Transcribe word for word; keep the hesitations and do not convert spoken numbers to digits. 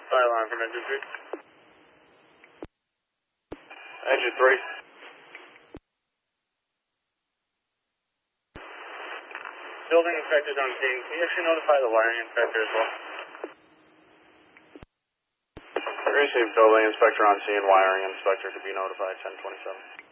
Fire line from engine three. Engine three. Building inspectors on scene. Can you actually notify the wiring inspector as well? Received building inspector on scene, wiring inspector to be notified, ten twenty-seven.